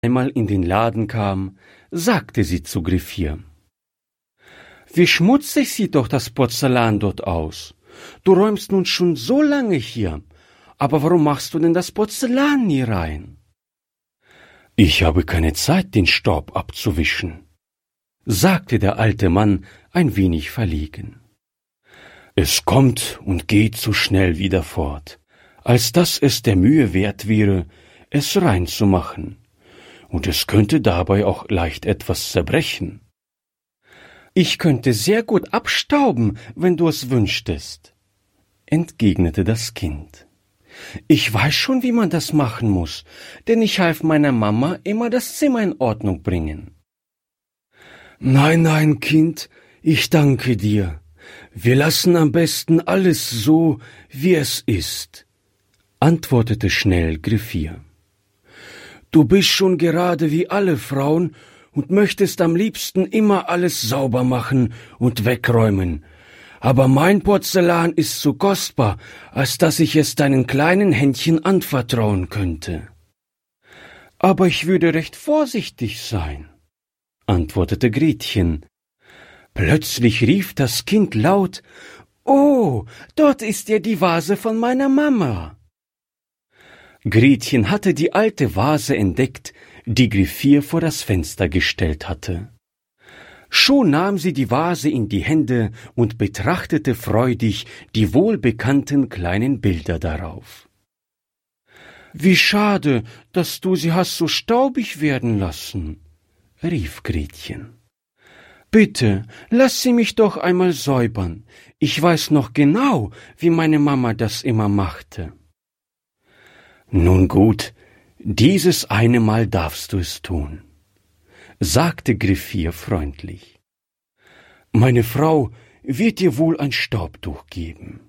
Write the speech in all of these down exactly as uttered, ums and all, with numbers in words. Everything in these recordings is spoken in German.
einmal in den Laden kam, sagte sie zu Griffier: »Wie schmutzig sieht doch das Porzellan dort aus. Du räumst nun schon so lange hier, aber warum machst du denn das Porzellan nie rein?« »Ich habe keine Zeit, den Staub abzuwischen«, sagte der alte Mann ein wenig verlegen. »Es kommt und geht so schnell wieder fort, als dass es der Mühe wert wäre, es reinzumachen, und es könnte dabei auch leicht etwas zerbrechen.« »Ich könnte sehr gut abstauben, wenn du es wünschtest«, entgegnete das Kind. »Ich weiß schon, wie man das machen muss, denn ich half meiner Mama immer das Zimmer in Ordnung bringen.« »Nein, nein, Kind, ich danke dir. Wir lassen am besten alles so, wie es ist«, antwortete schnell Griffier. »Du bist schon gerade wie alle Frauen und möchtest am liebsten immer alles sauber machen und wegräumen. Aber mein Porzellan ist zu kostbar, als dass ich es deinen kleinen Händchen anvertrauen könnte.« »Aber ich würde recht vorsichtig sein«, antwortete Gretchen. Plötzlich rief das Kind laut: »Oh, dort ist ja die Vase von meiner Mama!« Gretchen hatte die alte Vase entdeckt, die Griffier vor das Fenster gestellt hatte. Schon nahm sie die Vase in die Hände und betrachtete freudig die wohlbekannten kleinen Bilder darauf. »Wie schade, dass du sie hast so staubig werden lassen«, rief Gretchen. »Bitte, lass sie mich doch einmal säubern. Ich weiß noch genau, wie meine Mama das immer machte.« »Nun gut, dieses eine Mal darfst du es tun«, sagte Griffier freundlich. »Meine Frau wird dir wohl ein Staubtuch geben.«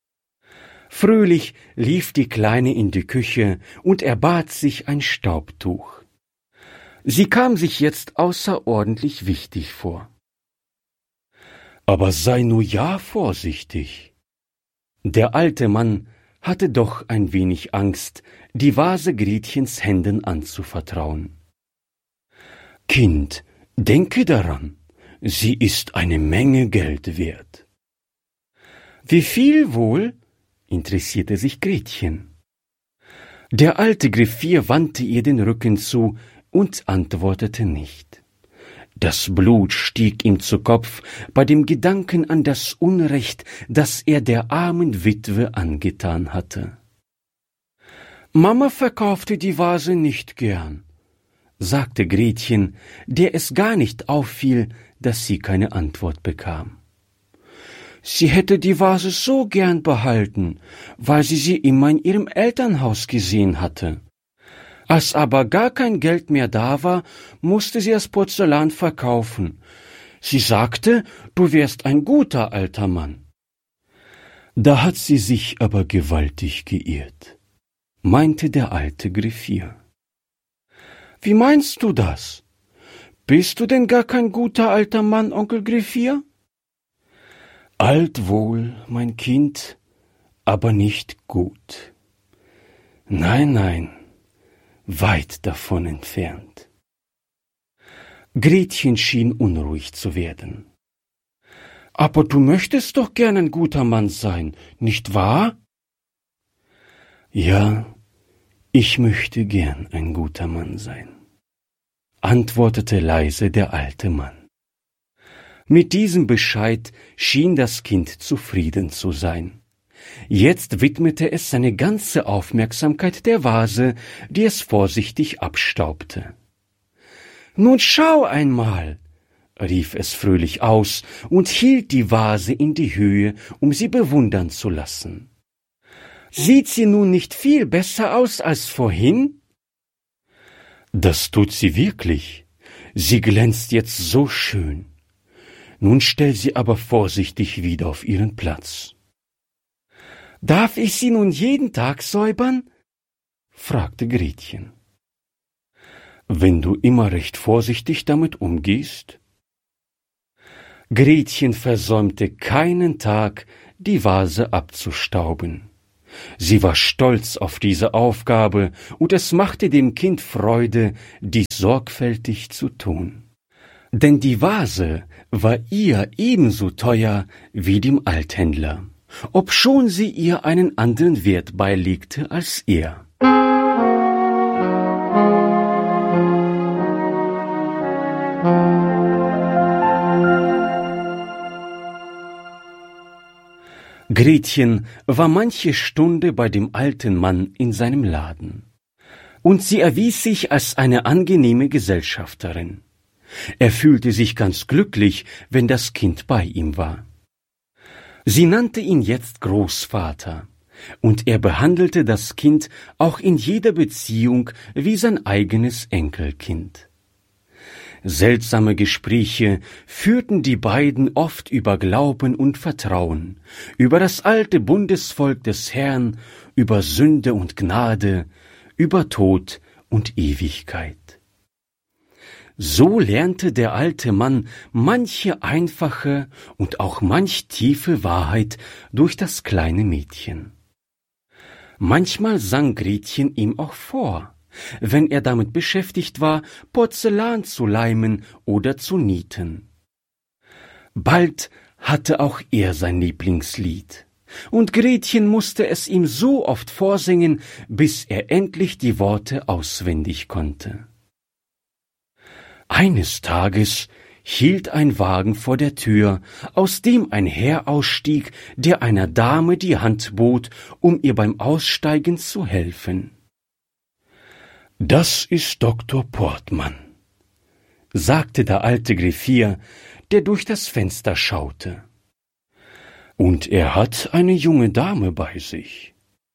Fröhlich lief die Kleine in die Küche und erbat sich ein Staubtuch. Sie kam sich jetzt außerordentlich wichtig vor. »Aber sei nur ja vorsichtig.« Der alte Mann hatte doch ein wenig Angst, die Vase Gretchens Händen anzuvertrauen. »Kind, denke daran, sie ist eine Menge Geld wert.« »Wie viel wohl?« interessierte sich Gretchen. Der alte Griffier wandte ihr den Rücken zu und antwortete nicht. Das Blut stieg ihm zu Kopf bei dem Gedanken an das Unrecht, das er der armen Witwe angetan hatte. »Mama verkaufte die Vase nicht gern«, sagte Gretchen, der es gar nicht auffiel, dass sie keine Antwort bekam. »Sie hätte die Vase so gern behalten, weil sie sie immer in ihrem Elternhaus gesehen hatte. Als aber gar kein Geld mehr da war, musste sie das Porzellan verkaufen. Sie sagte, du wärst ein guter alter Mann.« »Da hat sie sich aber gewaltig geirrt«, meinte der alte Griffier. »Wie meinst du das? Bist du denn gar kein guter alter Mann, Onkel Griffier?« »Alt wohl, mein Kind, aber nicht gut. Nein, nein, weit davon entfernt.« Gretchen schien unruhig zu werden. »Aber du möchtest doch gern ein guter Mann sein, nicht wahr?« »Ja, ich möchte gern ein guter Mann sein«, antwortete leise der alte Mann. Mit diesem Bescheid schien das Kind zufrieden zu sein. Jetzt widmete es seine ganze Aufmerksamkeit der Vase, die es vorsichtig abstaubte. »Nun schau einmal«, rief es fröhlich aus und hielt die Vase in die Höhe, um sie bewundern zu lassen. »Sieht sie nun nicht viel besser aus als vorhin?« »Das tut sie wirklich. Sie glänzt jetzt so schön. Nun stell sie aber vorsichtig wieder auf ihren Platz.« »Darf ich sie nun jeden Tag säubern?« fragte Gretchen. »Wenn du immer recht vorsichtig damit umgehst.« Gretchen versäumte keinen Tag, die Vase abzustauben. Sie war stolz auf diese Aufgabe, und es machte dem Kind Freude, dies sorgfältig zu tun. Denn die Vase war ihr ebenso teuer wie dem Althändler, obschon sie ihr einen anderen Wert beilegte als er. Gretchen war manche Stunde bei dem alten Mann in seinem Laden, und sie erwies sich als eine angenehme Gesellschafterin. Er fühlte sich ganz glücklich, wenn das Kind bei ihm war. Sie nannte ihn jetzt Großvater, und er behandelte das Kind auch in jeder Beziehung wie sein eigenes Enkelkind. Seltsame Gespräche führten die beiden oft über Glauben und Vertrauen, über das alte Bundesvolk des Herrn, über Sünde und Gnade, über Tod und Ewigkeit. So lernte der alte Mann manche einfache und auch manch tiefe Wahrheit durch das kleine Mädchen. Manchmal sang Gretchen ihm auch vor, wenn er damit beschäftigt war, Porzellan zu leimen oder zu nieten. Bald hatte auch er sein Lieblingslied, und Gretchen musste es ihm so oft vorsingen, bis er endlich die Worte auswendig konnte. Eines Tages hielt ein Wagen vor der Tür, aus dem ein Herr ausstieg, der einer Dame die Hand bot, um ihr beim Aussteigen zu helfen. »Das ist Doktor Portmann«, sagte der alte Griffier, der durch das Fenster schaute. »Und er hat eine junge Dame bei sich.«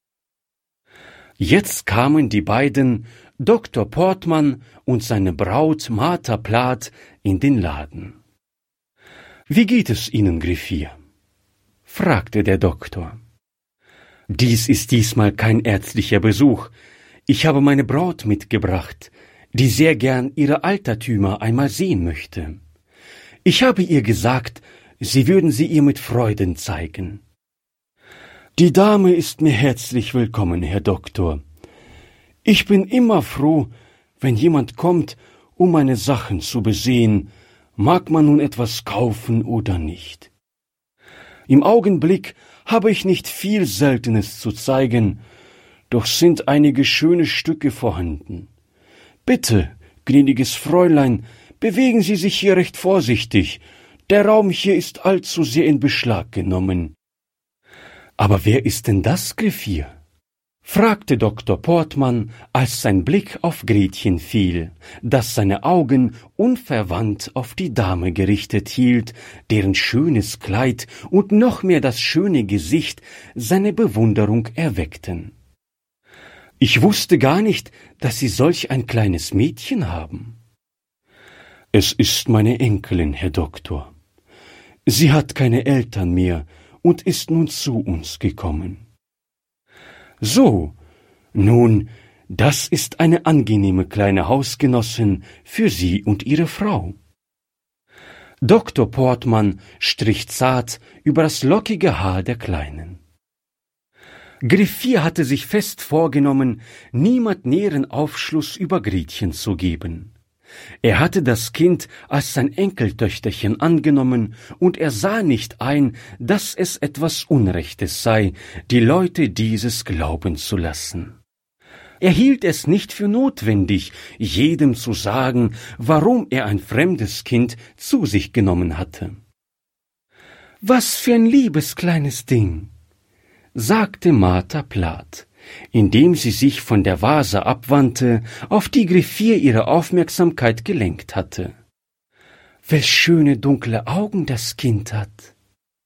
Jetzt kamen die beiden, Doktor Portmann und seine Braut Martha Plath, in den Laden. »Wie geht es Ihnen, Griffier?« fragte der Doktor. »Dies ist diesmal kein ärztlicher Besuch. Ich habe meine Braut mitgebracht, die sehr gern ihre Altertümer einmal sehen möchte. Ich habe ihr gesagt, Sie würden sie ihr mit Freuden zeigen.« »Die Dame ist mir herzlich willkommen, Herr Doktor. Ich bin immer froh, wenn jemand kommt, um meine Sachen zu besehen, mag man nun etwas kaufen oder nicht. Im Augenblick habe ich nicht viel Seltenes zu zeigen, doch sind einige schöne Stücke vorhanden. Bitte, gnädiges Fräulein, bewegen Sie sich hier recht vorsichtig, der Raum hier ist allzu sehr in Beschlag genommen.« »Aber wer ist denn das, Griffier?« fragte Doktor Portmann, als sein Blick auf Gretchen fiel, das seine Augen unverwandt auf die Dame gerichtet hielt, deren schönes Kleid und noch mehr das schöne Gesicht seine Bewunderung erweckten. »Ich wusste gar nicht, dass Sie solch ein kleines Mädchen haben.« »Es ist meine Enkelin, Herr Doktor. Sie hat keine Eltern mehr und ist nun zu uns gekommen.« »So, nun, das ist eine angenehme kleine Hausgenossin für Sie und Ihre Frau.« Doktor Portmann strich zart über das lockige Haar der Kleinen. Griffier hatte sich fest vorgenommen, niemand näheren Aufschluss über Gretchen zu geben. Er hatte das Kind als sein Enkeltöchterchen angenommen, und er sah nicht ein, dass es etwas Unrechtes sei, die Leute dieses glauben zu lassen. Er hielt es nicht für notwendig, jedem zu sagen, warum er ein fremdes Kind zu sich genommen hatte. »Was für ein liebes kleines Ding«, sagte Martha Plath, indem sie sich von der Vase abwandte, auf die Griffier ihre Aufmerksamkeit gelenkt hatte. »Welch schöne dunkle Augen das Kind hat!«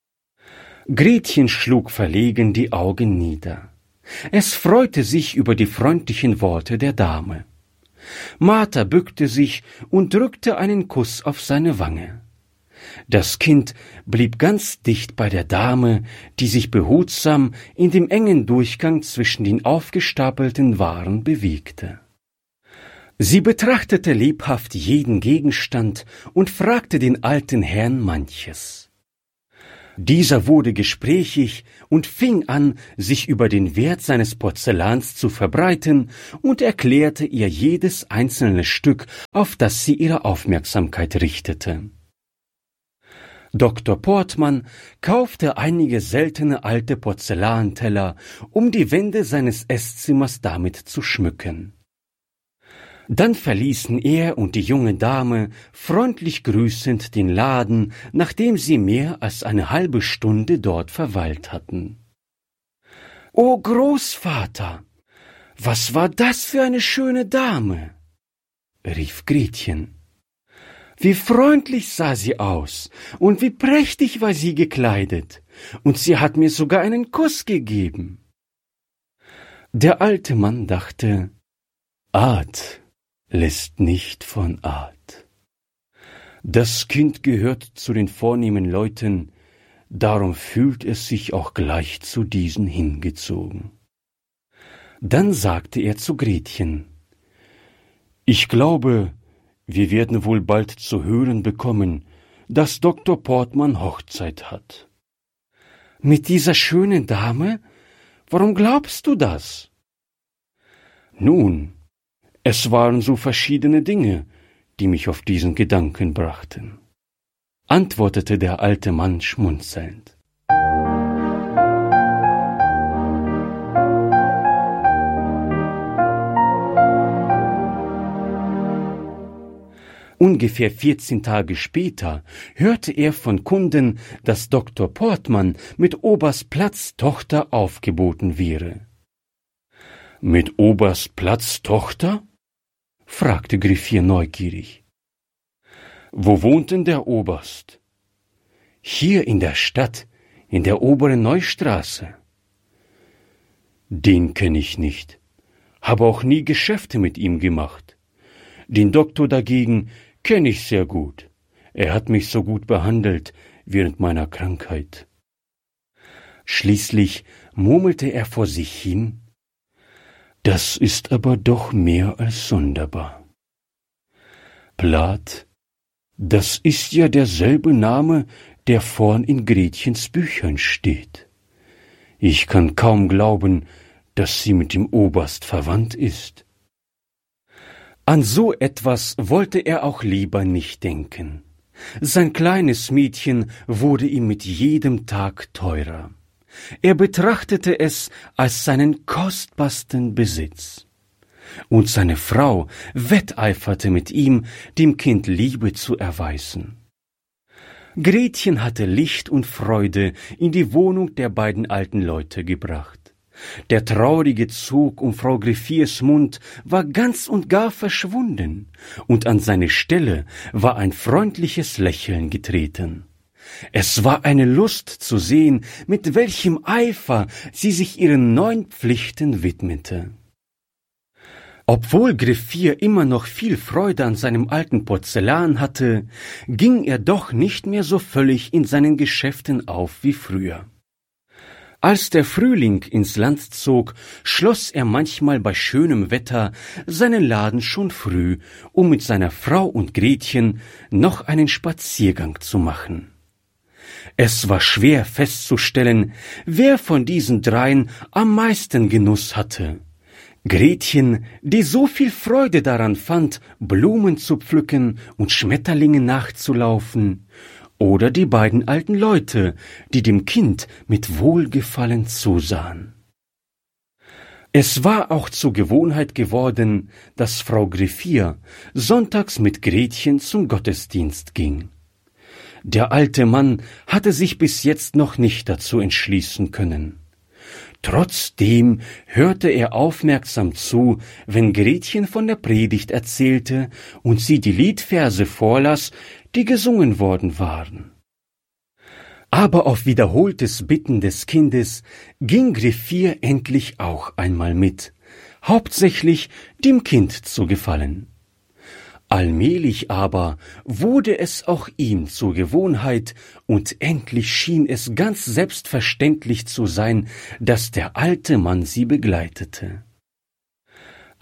Gretchen schlug verlegen die Augen nieder. Es freute sich über die freundlichen Worte der Dame. Martha bückte sich und drückte einen Kuss auf seine Wange. Das Kind blieb ganz dicht bei der Dame, die sich behutsam in dem engen Durchgang zwischen den aufgestapelten Waren bewegte. Sie betrachtete lebhaft jeden Gegenstand und fragte den alten Herrn manches. Dieser wurde gesprächig und fing an, sich über den Wert seines Porzellans zu verbreiten und erklärte ihr jedes einzelne Stück, auf das sie ihre Aufmerksamkeit richtete. Doktor Portmann kaufte einige seltene alte Porzellanteller, um die Wände seines Esszimmers damit zu schmücken. Dann verließen er und die junge Dame freundlich grüßend den Laden, nachdem sie mehr als eine halbe Stunde dort verweilt hatten. »O Großvater, was war das für eine schöne Dame?« rief Gretchen. »Wie freundlich sah sie aus und wie prächtig war sie gekleidet, und sie hat mir sogar einen Kuss gegeben.« Der alte Mann dachte, »Art lässt nicht von Art. Das Kind gehört zu den vornehmen Leuten, darum fühlt es sich auch gleich zu diesen hingezogen.« Dann sagte er zu Gretchen, »Ich glaube, wir werden wohl bald zu hören bekommen, dass Doktor Portmann Hochzeit hat.« »Mit dieser schönen Dame? Warum glaubst du das?« »Nun, es waren so verschiedene Dinge, die mich auf diesen Gedanken brachten«, antwortete der alte Mann schmunzelnd. Ungefähr vierzehn Tage später hörte er von Kunden, dass Doktor Portmann mit Oberst Platz Tochter aufgeboten wäre. »Mit Oberst Platz Tochter?« fragte Griffier neugierig. »Wo wohnt denn der Oberst?« »Hier in der Stadt, in der oberen Neustraße.« »Den kenne ich nicht, habe auch nie Geschäfte mit ihm gemacht. Den Doktor dagegen kenne ich sehr gut. Er hat mich so gut behandelt während meiner Krankheit.« Schließlich murmelte er vor sich hin, »Das ist aber doch mehr als sonderbar. Plath, das ist ja derselbe Name, der vorn in Gretchens Büchern steht. Ich kann kaum glauben, dass sie mit dem Oberst verwandt ist.« An so etwas wollte er auch lieber nicht denken. Sein kleines Mädchen wurde ihm mit jedem Tag teurer. Er betrachtete es als seinen kostbarsten Besitz. Und seine Frau wetteiferte mit ihm, dem Kind Liebe zu erweisen. Gretchen hatte Licht und Freude in die Wohnung der beiden alten Leute gebracht. Der traurige Zug um Frau Griffiers Mund war ganz und gar verschwunden, und an seine Stelle war ein freundliches Lächeln getreten. Es war eine Lust zu sehen, mit welchem Eifer sie sich ihren neuen Pflichten widmete. Obwohl Griffier immer noch viel Freude an seinem alten Porzellan hatte, ging er doch nicht mehr so völlig in seinen Geschäften auf wie früher. Als der Frühling ins Land zog, schloss er manchmal bei schönem Wetter seinen Laden schon früh, um mit seiner Frau und Gretchen noch einen Spaziergang zu machen. Es war schwer festzustellen, wer von diesen dreien am meisten Genuss hatte. Gretchen, die so viel Freude daran fand, Blumen zu pflücken und Schmetterlinge nachzulaufen, oder die beiden alten Leute, die dem Kind mit Wohlgefallen zusahen. Es war auch zur Gewohnheit geworden, dass Frau Griffier sonntags mit Gretchen zum Gottesdienst ging. Der alte Mann hatte sich bis jetzt noch nicht dazu entschließen können. Trotzdem hörte er aufmerksam zu, wenn Gretchen von der Predigt erzählte und sie die Liedverse vorlas, die gesungen worden waren. Aber auf wiederholtes Bitten des Kindes ging Griffier endlich auch einmal mit, hauptsächlich dem Kind zu gefallen. Allmählich aber wurde es auch ihm zur Gewohnheit, und endlich schien es ganz selbstverständlich zu sein, dass der alte Mann sie begleitete.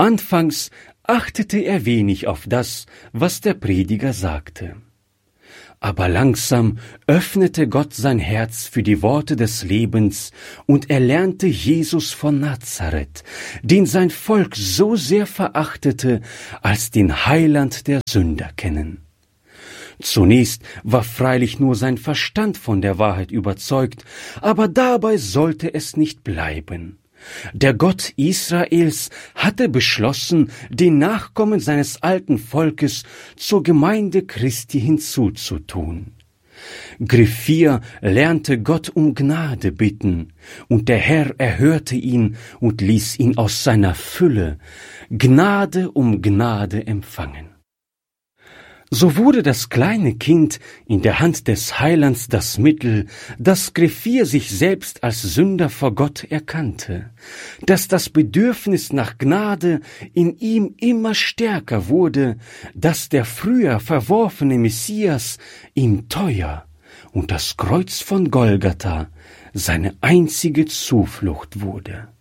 Anfangs achtete er wenig auf das, was der Prediger sagte. Aber langsam öffnete Gott sein Herz für die Worte des Lebens und er lernte Jesus von Nazareth, den sein Volk so sehr verachtete, als den Heiland der Sünder kennen. Zunächst war freilich nur sein Verstand von der Wahrheit überzeugt, aber dabei sollte es nicht bleiben. Der Gott Israels hatte beschlossen, den Nachkommen seines alten Volkes zur Gemeinde Christi hinzuzutun. Griffier lernte Gott um Gnade bitten, und der Herr erhörte ihn und ließ ihn aus seiner Fülle Gnade um Gnade empfangen. So wurde das kleine Kind in der Hand des Heilands das Mittel, dass Griffier sich selbst als Sünder vor Gott erkannte, dass das Bedürfnis nach Gnade in ihm immer stärker wurde, dass der früher verworfene Messias ihm teuer und das Kreuz von Golgatha seine einzige Zuflucht wurde.